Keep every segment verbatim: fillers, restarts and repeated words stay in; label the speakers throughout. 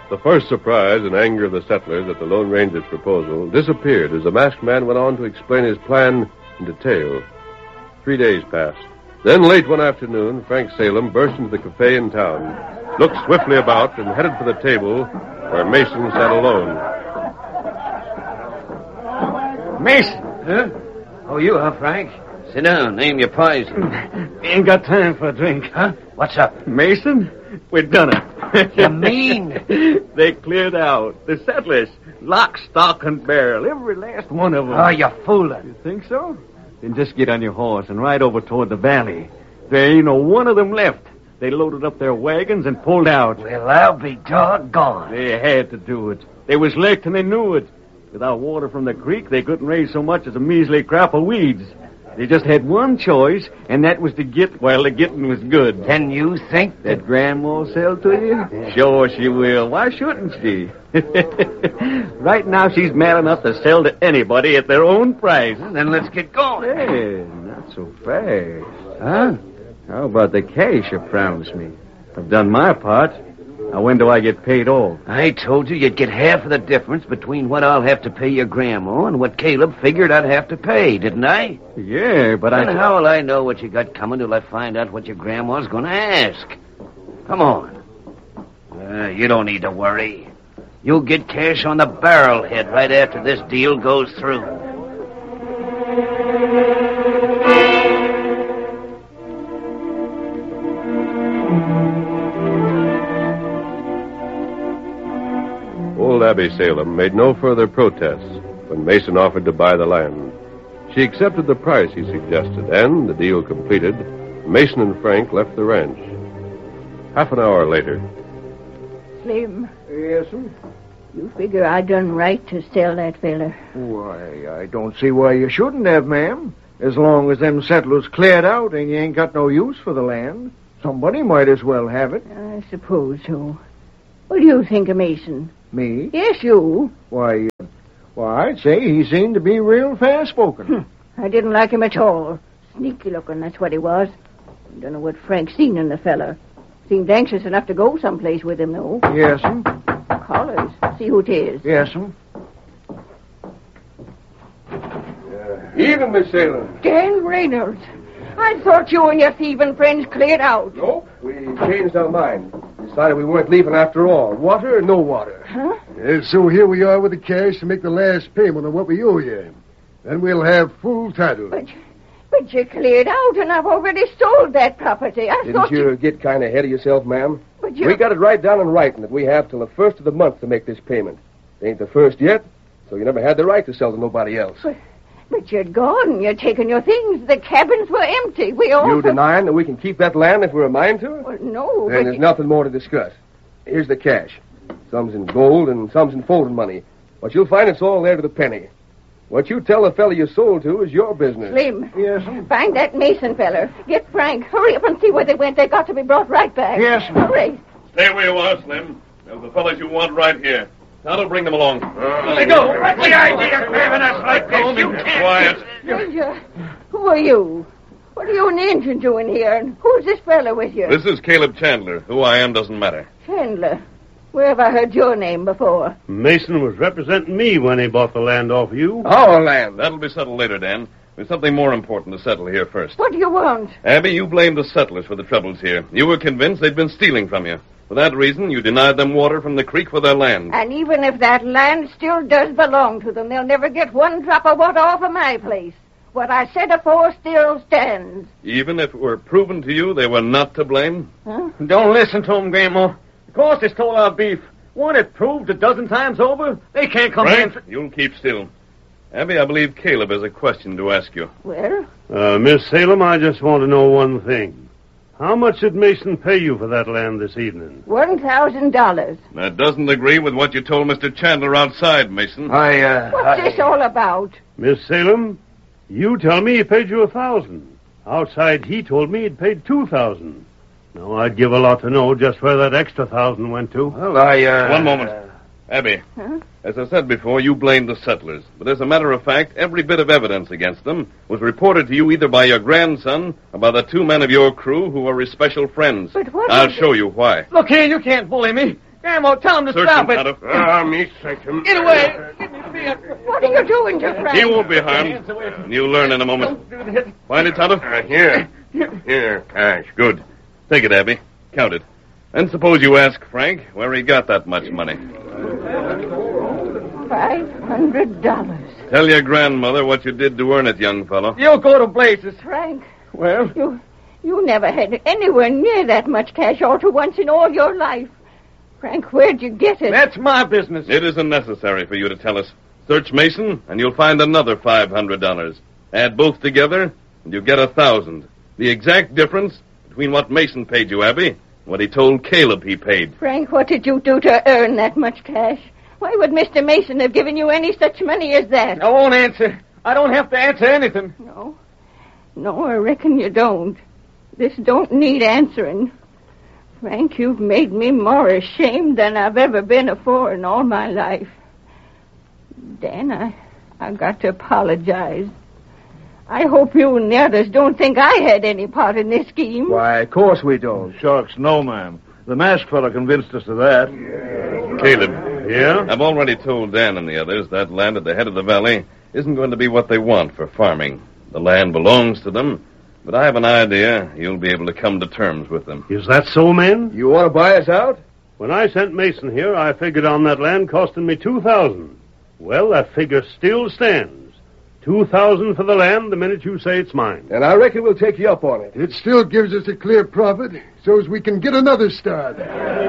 Speaker 1: The first surprise and anger of the settlers at the Lone Ranger's proposal disappeared as the masked man went on to explain his plan in detail. Three days passed. Then, late one afternoon, Frank Salem burst into the cafe in town, looked swiftly about, and headed for the table where Mason sat alone.
Speaker 2: Mason! Huh? Oh, you, huh, Frank? Sit down. Name your prize.
Speaker 3: Ain't got time for a drink.
Speaker 2: Huh? What's up?
Speaker 3: Mason, we done it.
Speaker 2: You mean?
Speaker 3: They cleared out. The settlers. Lock, stock, and barrel. Every last one of them.
Speaker 2: Oh, you're fooling.
Speaker 3: You think so? Then just get on your horse and ride over toward the valley. There ain't no one of them left. They loaded up their wagons and pulled out.
Speaker 2: Well, I'll be doggone.
Speaker 3: They had to do it. They was licked and they knew it. Without water from the creek, they couldn't raise so much as a measly crop of weeds. They just had one choice, and that was to get while the getting was good.
Speaker 2: Then you think
Speaker 3: that Grandma sell to you? Sure she will. Why shouldn't she? Right now she's mad enough to sell to anybody at their own price.
Speaker 2: Well, then let's get going.
Speaker 3: Hey, not so fast. Huh? How about the cash you promised me? I've done my part. Now, when do I get paid off?
Speaker 2: I told you you'd get half of the difference between what I'll have to pay your grandma and what Caleb figured I'd have to pay, didn't I?
Speaker 3: Yeah, but I...
Speaker 2: And how will I know what you got coming till I find out what your grandma's going to ask? Come on. Uh, you don't need to worry. You'll get cash on the barrelhead right after this deal goes through.
Speaker 1: Old Abby Salem made no further protests when Mason offered to buy the land. She accepted the price he suggested, and, the deal completed, Mason and Frank left the ranch. Half an hour later...
Speaker 4: Slim.
Speaker 5: Yes, sir?
Speaker 4: You figure I done right to sell that fella?
Speaker 5: Why, I don't see why you shouldn't have, ma'am. As long as them settlers cleared out and you ain't got no use for the land, somebody might as well have it.
Speaker 4: I suppose so. What do you think of Mason?
Speaker 5: Me?
Speaker 4: Yes, you.
Speaker 5: Why, uh, why, I'd say he seemed to be real fast-spoken.
Speaker 4: I didn't like him at all. Sneaky-looking, that's what he was. I don't know what Frank seen in the fella. Seemed anxious enough to go someplace with him, though.
Speaker 5: Yes, sir.
Speaker 4: Collars. See who it is.
Speaker 5: Yes, sir.
Speaker 1: Uh, even, Miss Salem.
Speaker 4: Dan Reynolds. I thought you and your thieving friends cleared out.
Speaker 6: Nope. We changed our mind. Decided we weren't leaving after all. Water or no water.
Speaker 4: Huh?
Speaker 7: And so here we are with the cash to make the last payment on what we owe you. Then we'll have full title.
Speaker 4: But, but you cleared out, and I've already sold that property. I
Speaker 6: Didn't
Speaker 4: thought
Speaker 6: you,
Speaker 4: you
Speaker 6: get kind of ahead of yourself, ma'am?
Speaker 4: But you...
Speaker 6: We got it right down in writing that we have till the first of the month to make this payment. It ain't the first yet, so you never had the right to sell to nobody else.
Speaker 4: But, but you're gone. You're taking your things. The cabins were empty. We all...
Speaker 6: You denying that we can keep that land if we're a mind to?
Speaker 4: Well, no,
Speaker 6: Then
Speaker 4: but
Speaker 6: there's
Speaker 4: you...
Speaker 6: nothing more to discuss. Here's the cash. Some's in gold and some's in folding money. But you'll find it's all there to the penny. What you tell the fella you sold to is your business.
Speaker 4: Slim.
Speaker 5: Yes, sir.
Speaker 4: Find that Mason feller. Get Frank. Hurry up and see where they went. They got to be brought right back.
Speaker 5: Yes, sir.
Speaker 4: Hurry.
Speaker 8: Stay where you are, Slim. There's the fellas you want right here. Now to bring them along.
Speaker 2: Uh, Let go. What's the idea of grabbing us like this? You can't.
Speaker 8: Quiet.
Speaker 4: Ranger, who are you? What are you and the engine doing here? And who's this fella with you?
Speaker 8: This is Caleb Chandler. Who I am doesn't matter.
Speaker 4: Chandler. Where have I heard your name before?
Speaker 9: Mason was representing me when he bought the land off you.
Speaker 8: Our land. That'll be settled later, Dan. There's something more important to settle here first.
Speaker 4: What do you want?
Speaker 8: Abby, you blamed the settlers for the troubles here. You were convinced they'd been stealing from you. For that reason, you denied them water from the creek for their land.
Speaker 4: And even if that land still does belong to them, they'll never get one drop of water off of my place. What I said afore still stands.
Speaker 8: Even if it were proven to you they were not to blame?
Speaker 4: Huh?
Speaker 3: Don't listen to them, Grandma. Of course they stole our beef. Wasn't it proved a dozen times over? They can't come
Speaker 8: Frank,
Speaker 3: in...
Speaker 8: you'll keep still. Abby, I believe Caleb has a question to ask you.
Speaker 4: Well?
Speaker 9: Uh, Miss Salem, I just want to know one thing. How much did Mason pay you for that land this evening?
Speaker 4: One thousand dollars.
Speaker 8: That doesn't agree with what you told Mister Chandler outside, Mason.
Speaker 2: I, uh...
Speaker 4: What's
Speaker 2: I...
Speaker 4: this all about?
Speaker 9: Miss Salem, you tell me he paid you a thousand. Outside, he told me he'd paid two thousand. Now, I'd give a lot to know just where that extra thousand went to.
Speaker 2: Well, I, uh...
Speaker 8: One moment. Abby,
Speaker 4: huh?
Speaker 8: As I said before, you blamed the settlers. But as a matter of fact, every bit of evidence against them was reported to you either by your grandson or by the two men of your crew who were his special friends.
Speaker 4: But what...
Speaker 8: I'll
Speaker 4: was
Speaker 8: show
Speaker 4: it?
Speaker 8: you why.
Speaker 3: Look here, you can't bully me. Gammo, tell him to
Speaker 8: Search
Speaker 3: stop
Speaker 8: him,
Speaker 3: it.
Speaker 8: Tonto.
Speaker 1: Ah, me search him.
Speaker 3: Get away. Get me free.
Speaker 4: What are you doing to Frank?
Speaker 8: He won't be harmed. And you'll learn in a moment. Find it, Tonto?
Speaker 1: Uh, here. Here, cash.
Speaker 8: Good. Take it, Abby. Count it. And suppose you ask Frank where he got that much money.
Speaker 4: Five hundred dollars.
Speaker 8: Tell your grandmother what you did to earn it, young fellow.
Speaker 3: You'll go to blazes.
Speaker 4: Frank,
Speaker 3: Well,
Speaker 4: you you never had anywhere near that much cash all to once in all your life. Frank, where'd you get it?
Speaker 3: that's my business.
Speaker 8: It isn't necessary for you to tell us. Search Mason, and you'll find another five hundred dollars. Add both together, and you get a thousand. The exact difference between what Mason paid you, Abby, and what he told Caleb he paid.
Speaker 4: Frank, what did you do to earn that much cash? Why would Mister Mason have given you any such money as that?
Speaker 3: I won't answer. I don't have to answer anything.
Speaker 4: No. No, I reckon you don't. This don't need answering. Frank, you've made me more ashamed than I've ever been afore in all my life. Dan, I, I got to apologize. I hope you and the others don't think I had any part in this scheme.
Speaker 5: Why, of course we don't.
Speaker 10: Shucks, no, ma'am. The masked fella convinced us of that.
Speaker 8: Caleb.
Speaker 9: Yeah?
Speaker 8: I've already told Dan and the others that land at the head of the valley isn't going to be what they want for farming. The land belongs to them, but I have an idea you'll be able to come to terms with them.
Speaker 9: Is that so, men?
Speaker 6: You want to buy us out?
Speaker 9: When I sent Mason here, I figured on that land costing me two thousand. Well, that figure still stands. Two thousand for the land the minute you say it's mine.
Speaker 6: And I reckon we'll take you up on it.
Speaker 7: It still gives us a clear profit, so as we can get another start.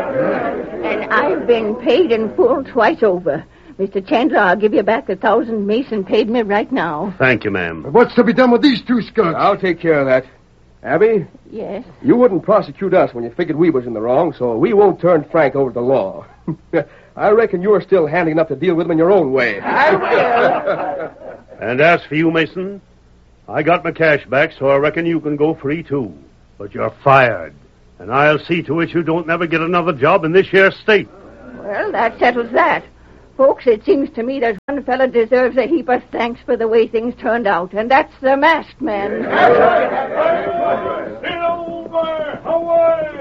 Speaker 4: And I've been paid in full twice over. Mister Chandler, I'll give you back the thousand Mason paid me right now.
Speaker 9: Thank you, ma'am.
Speaker 7: But what's to be done with these two skunks?
Speaker 6: I'll take care of that. Abby,
Speaker 4: Yes.
Speaker 6: you wouldn't prosecute us when you figured we was in the wrong, so we won't turn Frank over to the law. I reckon you're still handy enough to deal with him in your own way.
Speaker 4: I will.
Speaker 9: And as for you, Mason, I got my cash back, so I reckon you can go free, too. But you're fired. And I'll see to it you don't never get another job in this here state.
Speaker 4: Well, that settles that. Folks, it seems to me there's one fella deserves a heap of thanks for the way things turned out, and that's the masked man.